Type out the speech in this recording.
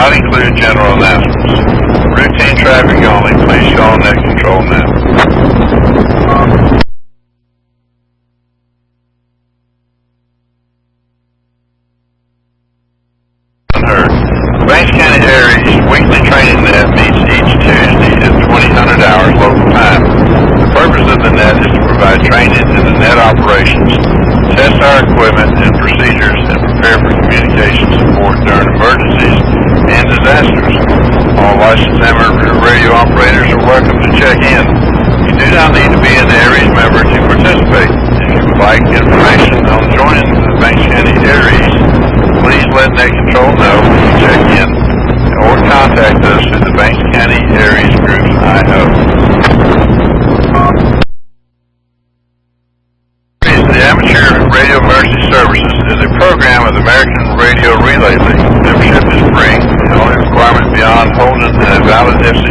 not include general announcements. Routine traffic only. Please call Net Control now. Banks County Area's weekly training net meets each Tuesday at 2000 hours local time. The purpose of the net is to provide training in the net operations, test our equipment and procedures, and prepare for communication support during emergencies and disasters. All licensed amateur radio operators are welcome to check in. You do not need to be an Aries member to participate. If you would like information on joining the Banks County Aries, please let Net Control know when you check in, or contact us through the Banks County Aries Groups I.O. The Amateur Radio Emergency Services is a program of the American Radio Relay League. Membership is free. The only requirement beyond holding a valid FC